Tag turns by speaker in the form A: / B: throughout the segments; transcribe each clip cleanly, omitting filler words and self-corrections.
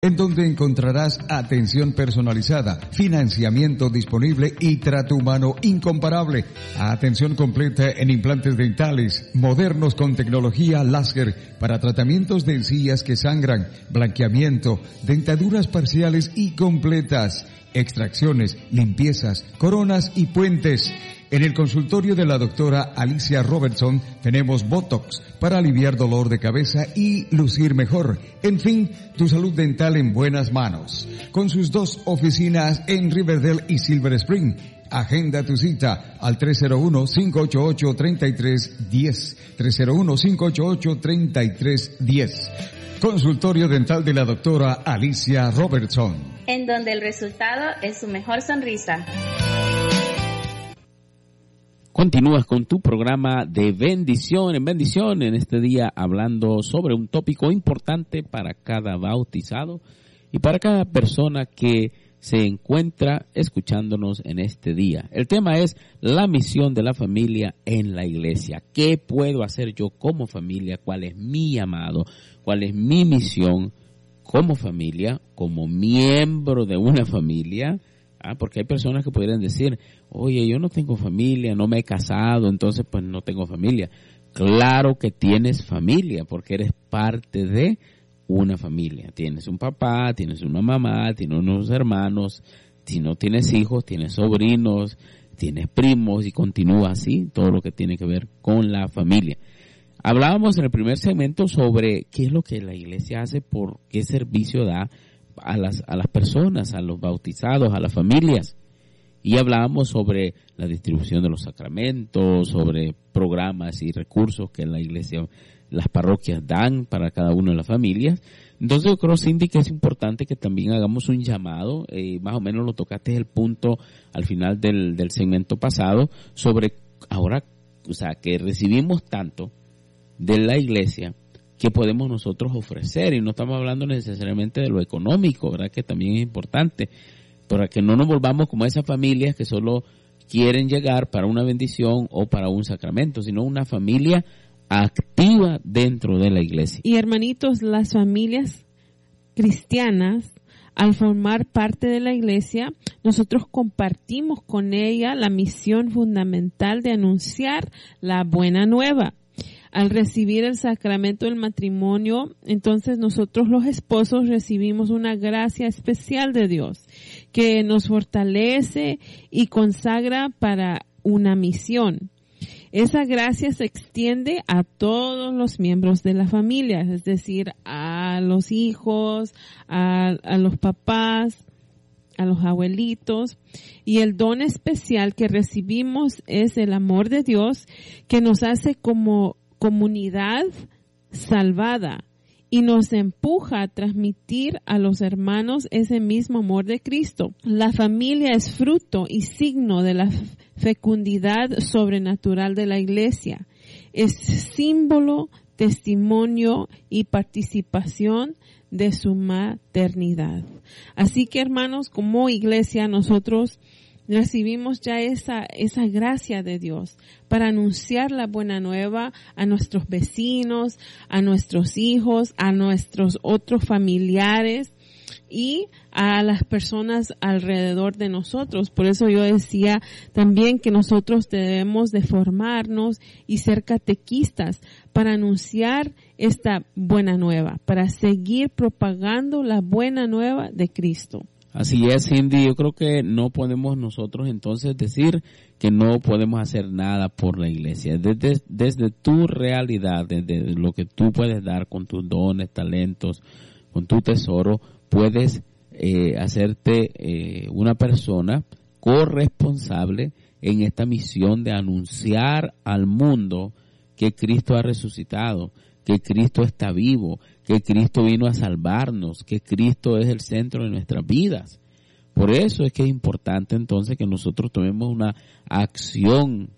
A: en donde encontrarás atención personalizada, financiamiento disponible y trato humano incomparable. Atención completa en implantes dentales, modernos con tecnología láser para tratamientos de encías que sangran, blanqueamiento, dentaduras parciales y completas, extracciones, limpiezas, coronas y puentes. En el consultorio de la doctora Alicia Robertson tenemos Botox para aliviar dolor de cabeza y lucir mejor. En fin, tu salud dental en buenas manos. Con sus 2 oficinas en Riverdale y Silver Spring. Agenda tu cita al 301-588-3310. 301-588-3310. Consultorio dental de la doctora Alicia Robertson.
B: En donde el resultado es su mejor sonrisa.
C: Continúas con tu programa de bendición en bendición en este día, hablando sobre un tópico importante para cada bautizado y para cada persona que se encuentra escuchándonos en este día. El tema es la misión de la familia en la iglesia. ¿Qué puedo hacer yo como familia? ¿Cuál es mi llamado? ¿Cuál es mi misión como familia, como miembro de una familia? Porque hay personas que podrían decir, oye, yo no tengo familia, no me he casado, entonces pues no tengo familia. Claro que tienes familia, porque eres parte de una familia. Tienes un papá, tienes una mamá, tienes unos hermanos, si no tienes hijos, tienes sobrinos, tienes primos y continúa así, todo lo que tiene que ver con la familia. Hablábamos en el primer segmento sobre qué es lo que la iglesia hace, por qué servicio da a las personas, a los bautizados, a las familias. Y hablábamos sobre la distribución de los sacramentos, sobre programas y recursos que la iglesia, las parroquias dan para cada una de las familias. Entonces yo creo, Cindy, que es importante que también hagamos un llamado, más o menos lo tocaste el punto al final del segmento pasado, sobre ahora, o sea, que recibimos tanto de la iglesia, ¿qué podemos nosotros ofrecer? Y no estamos hablando necesariamente de lo económico, ¿verdad? Que también es importante, para que no nos volvamos como esas familias que solo quieren llegar para una bendición o para un sacramento, sino una familia activa dentro de la iglesia.
D: Y hermanitos, las familias cristianas, al formar parte de la iglesia, nosotros compartimos con ella la misión fundamental de anunciar la buena nueva. Al recibir el sacramento del matrimonio, entonces nosotros los esposos recibimos una gracia especial de Dios que nos fortalece y consagra para una misión. Esa gracia se extiende a todos los miembros de la familia, es decir, a los hijos, a los papás, a los abuelitos, y el don especial que recibimos es el amor de Dios que nos hace como comunidad salvada y nos empuja a transmitir a los hermanos ese mismo amor de Cristo. La familia es fruto y signo de la fecundidad sobrenatural de la iglesia. Es símbolo, testimonio y participación de su maternidad. Así que, hermanos, como iglesia nosotros recibimos ya esa gracia de Dios para anunciar la buena nueva a nuestros vecinos, a nuestros hijos, a nuestros otros familiares y a las personas alrededor de nosotros. Por eso yo decía también que nosotros debemos de formarnos y ser catequistas para anunciar esta buena nueva, para seguir propagando la buena nueva de Cristo.
C: Así es, Cindy. Yo creo que no podemos nosotros entonces decir que no podemos hacer nada por la iglesia. Desde tu realidad, desde lo que tú puedes dar con tus dones, talentos, con tu tesoro, puedes hacerte una persona corresponsable en esta misión de anunciar al mundo que Cristo ha resucitado, que Cristo está vivo, que Cristo vino a salvarnos, que Cristo es el centro de nuestras vidas. Por eso es que es importante entonces que nosotros tomemos una acción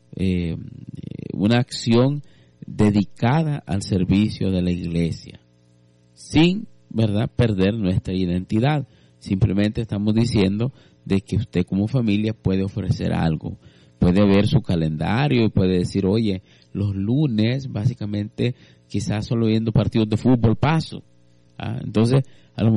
C: dedicada al servicio de la iglesia, sin, ¿verdad?, perder nuestra identidad. Simplemente estamos diciendo de que usted como familia puede ofrecer algo, puede ver su calendario y puede decir, oye, los lunes básicamente quizás solo viendo partidos de fútbol paso. Entonces, a lo mejor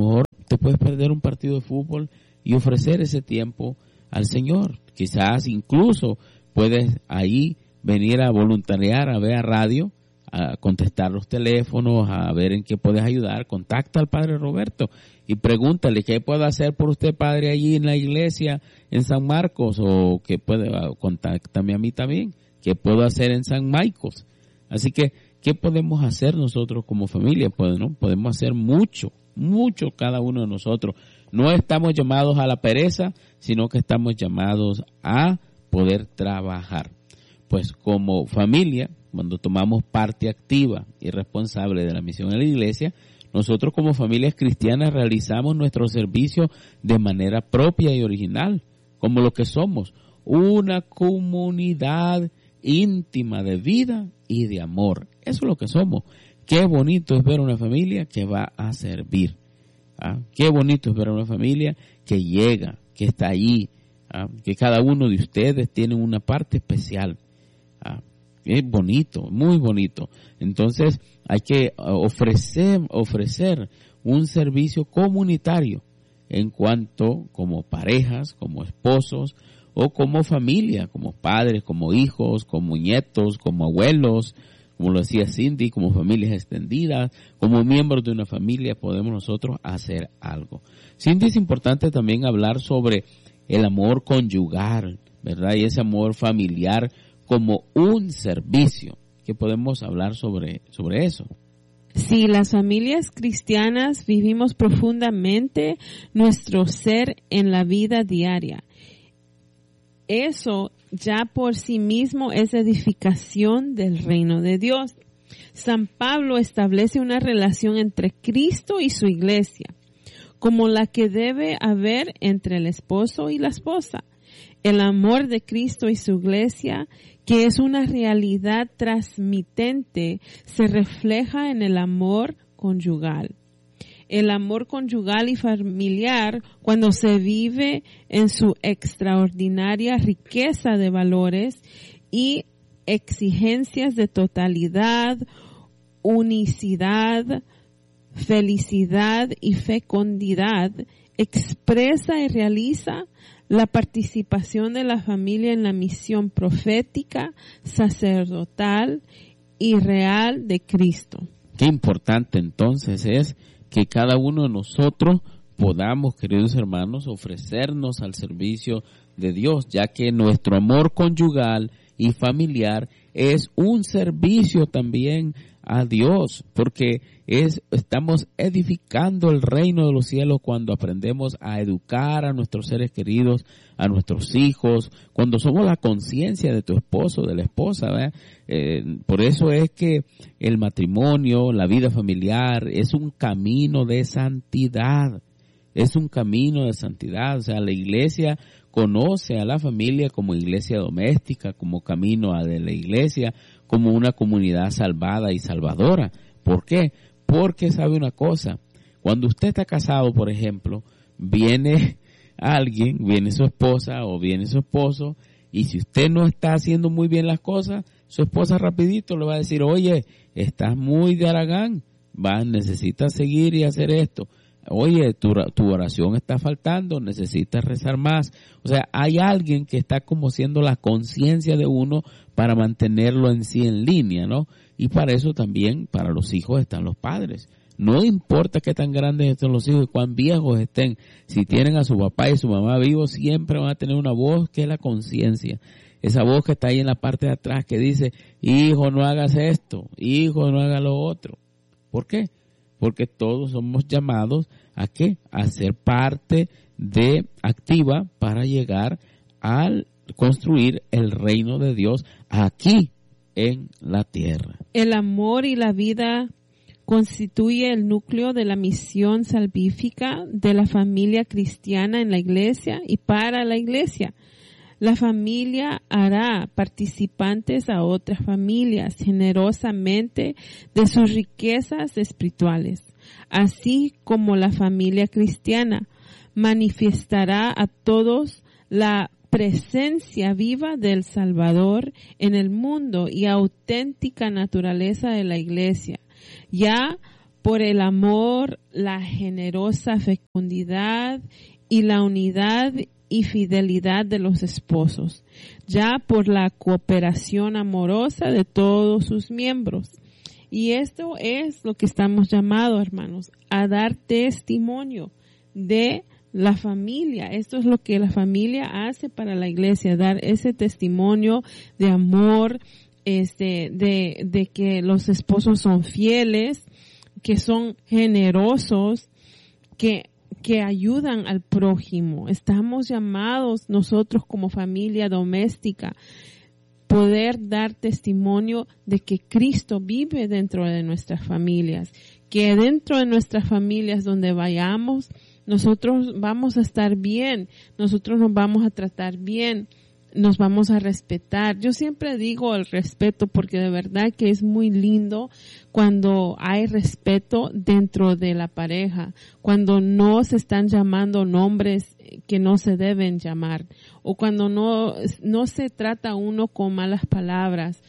C: te puedes perder un partido de fútbol y ofrecer ese tiempo al Señor. Quizás incluso puedes ahí venir a voluntariar, a ver a radio, a contestar los teléfonos, a ver en qué puedes ayudar. Contacta al Padre Roberto y pregúntale qué puedo hacer por usted, Padre, allí en la iglesia en San Marcos, o que puede, contáctame a mí también, qué puedo hacer en San Marcos. Así que, ¿qué podemos hacer nosotros como familia? Pues, ¿no? Podemos hacer mucho cada uno de nosotros. No estamos llamados a la pereza, sino que estamos llamados a poder trabajar. Pues como familia, cuando tomamos parte activa y responsable de la misión en la iglesia, nosotros como familias cristianas realizamos nuestro servicio de manera propia y original, como lo que somos, una comunidad íntima de vida y de amor. Eso es lo que somos. Qué bonito es ver una familia que va a servir. Qué bonito es ver una familia que llega, que está allí, que cada uno de ustedes tiene una parte especial. Es bonito, muy bonito. Entonces hay que ofrecer un servicio comunitario en cuanto como parejas, como esposos o como familia, como padres, como hijos, como nietos, como abuelos, como lo decía Cindy, como familias extendidas, como miembros de una familia podemos nosotros hacer algo. Cindy, es importante también hablar sobre el amor conyugal, ¿verdad? Y ese amor familiar como un servicio. ¿Qué podemos hablar sobre eso?
D: Sí, las familias cristianas vivimos profundamente nuestro ser en la vida diaria. Eso ya por sí mismo es edificación del reino de Dios. San Pablo establece una relación entre Cristo y su iglesia, como la que debe haber entre el esposo y la esposa. El amor de Cristo y su iglesia, que es una realidad transmitente, se refleja en el amor conyugal. El amor conyugal y familiar, cuando se vive en su extraordinaria riqueza de valores y exigencias de totalidad, unicidad, felicidad y fecundidad, expresa y realiza la participación de la familia en la misión profética, sacerdotal y real de Cristo.
C: Qué importante entonces es que cada uno de nosotros podamos, queridos hermanos, ofrecernos al servicio de Dios, ya que nuestro amor conyugal y familiar es un servicio también a Dios, porque estamos edificando el reino de los cielos cuando aprendemos a educar a nuestros seres queridos, a nuestros hijos, cuando somos la conciencia de tu esposo, de la esposa, ¿verdad? Por eso es que el matrimonio, la vida familiar, es un camino de santidad. Es un camino de santidad. O sea, la iglesia conoce a la familia como iglesia doméstica, como camino de la iglesia, como una comunidad salvada y salvadora. ¿Por qué? Porque sabe una cosa, cuando usted está casado, por ejemplo, viene alguien, viene su esposa o viene su esposo, y si usted no está haciendo muy bien las cosas, su esposa rapidito le va a decir, oye, estás muy de haragán, necesitas seguir y hacer esto. Oye, tu oración está faltando, necesitas rezar más. O sea, hay alguien que está como siendo la conciencia de uno para mantenerlo en sí en línea, ¿no? Y para eso también, para los hijos están los padres. No importa qué tan grandes estén los hijos y cuán viejos estén, si tienen a su papá y su mamá vivos, siempre van a tener una voz que es la conciencia. Esa voz que está ahí en la parte de atrás que dice, hijo, no hagas esto, hijo, no hagas lo otro. ¿Por qué? Porque todos somos llamados ¿a qué? A ser parte activa para llegar a construir el reino de Dios aquí en la tierra.
D: El amor y la vida constituye el núcleo de la misión salvífica de la familia cristiana en la iglesia y para la iglesia. La familia hará participantes a otras familias generosamente de sus riquezas espirituales, así como la familia cristiana manifestará a todos la presencia viva del Salvador en el mundo y auténtica naturaleza de la iglesia, ya por el amor, la generosa fecundidad y la unidad y fidelidad de los esposos, ya por la cooperación amorosa de todos sus miembros. Y esto es lo que estamos llamados, hermanos, a dar testimonio de la familia. Esto es lo que la familia hace para la iglesia, dar ese testimonio de amor, de que los esposos son fieles, que son generosos, que ayudan al prójimo. Estamos llamados nosotros como familia doméstica poder dar testimonio de que Cristo vive dentro de nuestras familias, que dentro de nuestras familias donde vayamos, nosotros vamos a estar bien, nosotros nos vamos a tratar bien, nos vamos a respetar. Yo siempre digo el respeto porque de verdad que es muy lindo cuando hay respeto dentro de la pareja, cuando no se están llamando nombres que no se deben llamar, o cuando no se trata uno con malas palabras,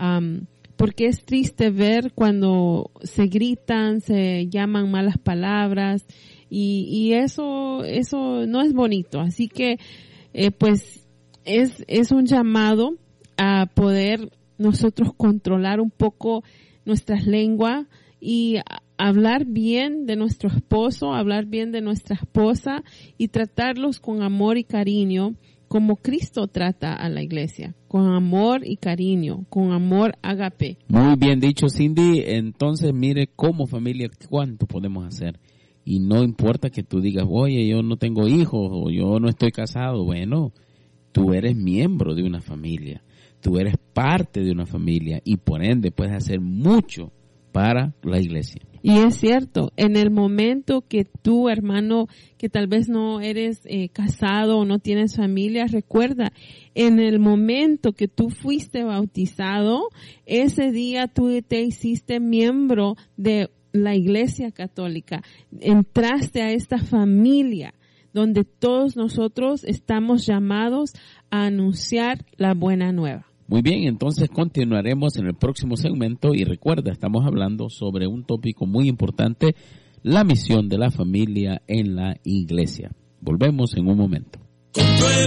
D: porque es triste ver cuando se gritan, se llaman malas palabras, y eso no es bonito. Así que pues es un llamado a poder nosotros controlar un poco nuestras lenguas y hablar bien de nuestro esposo, hablar bien de nuestra esposa y tratarlos con amor y cariño como Cristo trata a la iglesia, con amor y cariño, con amor ágape.
C: Muy bien dicho, Cindy. Entonces, mire, como familia, ¿cuánto podemos hacer? Y no importa que tú digas, oye, yo no tengo hijos o yo no estoy casado. Bueno, tú eres miembro de una familia, tú eres parte de una familia y por ende puedes hacer mucho para la iglesia.
D: Y es cierto, en el momento que tú, hermano, que tal vez no eres casado o no tienes familia, recuerda, en el momento que tú fuiste bautizado, ese día tú te hiciste miembro de la Iglesia Católica, entraste a esta familia donde todos nosotros estamos llamados a anunciar la buena nueva.
C: Muy bien, entonces continuaremos en el próximo segmento y recuerda, estamos hablando sobre un tópico muy importante, la misión de la familia en la iglesia. Volvemos en un momento.